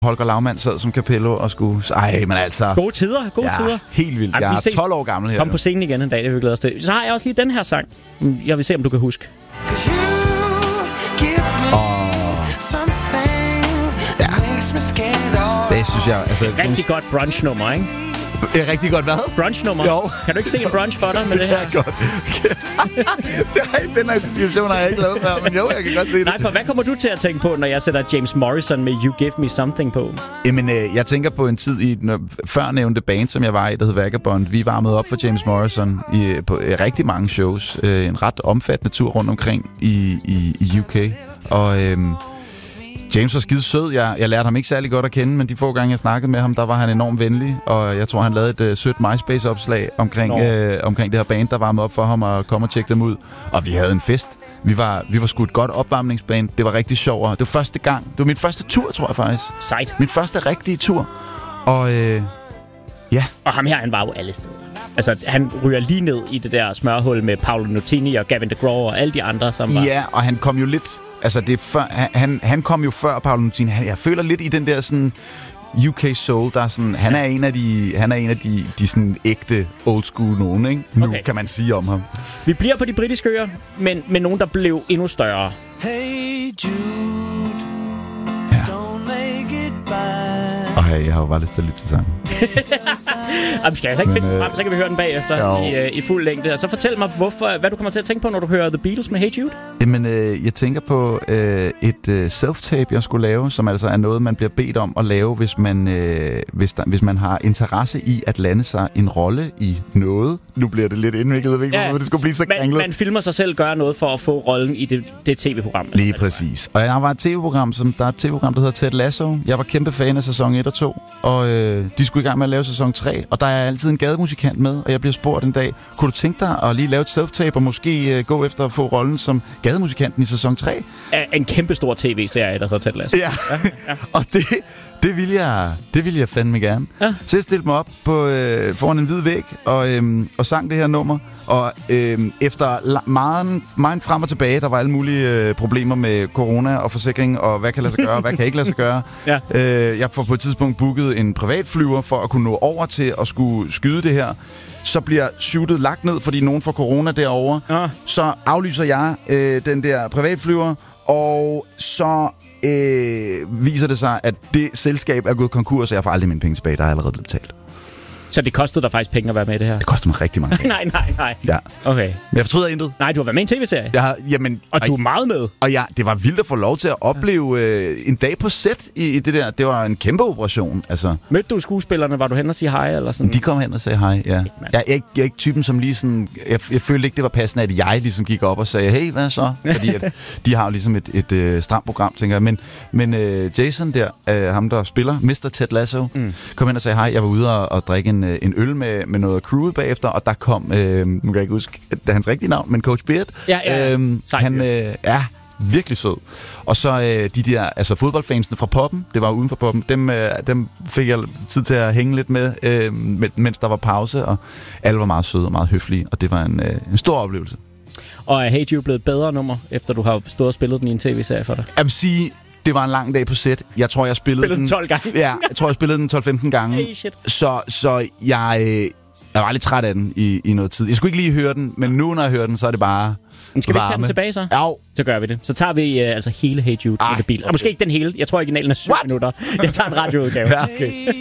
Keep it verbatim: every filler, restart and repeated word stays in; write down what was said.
Holger Laumann sad som Capello og skulle... Ej, men altså... Gode tider, gode ja, tider. helt vildt. Jeg er tolv år gammel her. Kom på scenen igen en dag, det vil vi glæde os til. Så har jeg også lige den her sang. Jeg vil se, om du kan huske. Og... Ja. Det synes jeg... Altså, rigtig godt brunch-nummer, ikke? Det er rigtig godt, hvad? Brunch-nummer. Jo. Kan du ikke se en brunch for dig med det, det her? Det er godt. Den her situation har jeg ikke lavet før, men jo, jeg kan godt se det. Nej, for hvad kommer du til at tænke på, når jeg sætter James Morrison med You Give Me Something på? Jamen, øh, jeg tænker på en tid i den førnævnte band, som jeg var i, der hed Vagabond. Vi varmede op for James Morrison i, på øh, rigtig mange shows. Øh, en ret omfattende tur rundt omkring i, i, i U K. Og... Øh, James var skide sød. Jeg, jeg lærte ham ikke særlig godt at kende, men de få gange, jeg snakkede med ham, der var han enormt venlig. Og jeg tror, han lavede et uh, sødt MySpace-opslag omkring, uh, omkring det her band, der varmede op for ham og komme og tjekke dem ud. Og vi havde en fest. Vi var, vi var sgu et godt opvarmningsband. Det var rigtig sjovt. Det var første gang. Det var min første tur, tror jeg faktisk. Sejt. Min første rigtige tur. Og øh, ja. Og ham her, han var jo alle steder. Altså, han ryger lige ned i det der smørhul med Paolo Nutini og Gavin DeGraw og alle de andre, som var... Ja, og han kom jo lidt... Altså, det er før, han, han kom jo før Paolo Nutini. Jeg føler lidt i den der sådan U K soul, der er sådan, han er en af de, han er en af de, de sådan ægte old school nogen, ikke? Nu okay. Kan man sige om ham. Vi bliver på de britiske øer, men med nogen, der blev endnu større. Hey Jude, ja. Don't make it bad. Og hey, jeg har jo bare lyst til at lytte til sangen. Jamen, skal jeg så ikke finde den frem, så kan vi høre den bagefter i, uh, i fuld længde. Og så fortæl mig, hvorfor, hvad du kommer til at tænke på, når du hører The Beatles med Hey Jude? Jamen, øh, jeg tænker på øh, et øh, self-tape, jeg skulle lave, som altså er noget, man bliver bedt om at lave, hvis man, øh, hvis, der, hvis man har interesse i at lande sig en rolle i noget. Nu bliver det lidt indviklet, jeg ved ikke, ja, hvorfor det skulle blive så kringlet. Man, man filmer sig selv gøre noget for at få rollen i det, det tv-program. Lige præcis. Og jeg var et tv-program, som, der er et tv-program, der hedder Ted Lasso. Jeg var kæmpe fan af sæson et og to, og øh, de skulle i gang med at lave sæson tre, og der er altid en gademusikant med, og jeg bliver spurgt en dag, kunne du tænke dig at lige lave et self-tape og måske øh, gå efter at få rollen som gademusikanten i sæson tre? En kæmpe stor tv-serie, der hedder Ted Lasso. Ja, ja, ja. Og det, det, ville jeg, det ville jeg fandme gerne. Ja. Så jeg stillede mig op på, øh, foran en hvid væg og, øh, og sang det her nummer. Og øh, efter meget, meget frem og tilbage, der var alle mulige øh, problemer med corona og forsikring, og hvad kan lade sig gøre, og hvad kan ikke lade sig gøre. Ja. Øh, jeg får på et tidspunkt booket en privatflyver for at kunne nå over til at skulle skyde det her. Så bliver shootet lagt ned, fordi nogen får corona derovre. Ja. Så aflyser jeg øh, den der privatflyver, og så øh, viser det sig, at det selskab er gået konkurs, og jeg får aldrig mine penge tilbage, der er allerede blevet betalt. Så det kostede dig faktisk penge at være med i det her? Det kostede mig rigtig mange penge. nej, nej, nej. Ja. Okay. Men jeg fortryder intet. Nej, du har været med i en tv-serie. Jeg har, jamen, og du er meget med. Og ja, det var vildt at få lov til at opleve øh, en dag på set i, i det der. Det var en kæmpe operation. Altså. Mødte du skuespillerne? Var du hen og sige hej? Eller sådan? De kom hen og sagde hej, ja. Jeg, jeg, jeg, jeg er ikke typen, som lige sådan... Jeg, jeg følte ikke, det var passende, at jeg ligesom gik op og sagde, hey, hvad så? Fordi at, de har jo ligesom et, et, et stramt program, tænker jeg. Men, men øh, Jason der, øh, ham der spiller, mister Ted Lasso, mm. kom hen og sagde hej. Jeg var ude og, og drikke en, en øl med med noget crewet bagefter, og der kom, øh, nu kan jeg ikke huske det er hans rigtige navn, men Coach Beard. Ja, ja. Øhm, han øh, er virkelig sød. Og så øh, de der, altså fodboldfansene fra poppen, det var uden for poppen, dem, øh, dem fik jeg tid til at hænge lidt med, øh, med, mens der var pause, og alle var meget søde og meget høflige, og det var en, øh, en stor oplevelse. Og er Hey Jude blevet et bedre nummer, efter du har stået og spillet den i en tv-serie for dig? Jeg vil sige, det var en lang dag på set. Jeg tror, jeg spillede, spillede den tolv gange. Ja, jeg tror, jeg spillede den tolv femten gange. Hey, shit. Så, så jeg, jeg var lidt træt af den i, i noget tid. Jeg skulle ikke lige høre den, men nu, når jeg hører den, så er det bare men skal vi varme. ikke tage den tilbage så? Ja. Så gør vi det. Så tager vi uh, altså hele Hey Jude i The Beatles. Og måske ikke den hele. Jeg tror, originalen er syv minutter. Jeg tager en radioudgave. Ja, okay.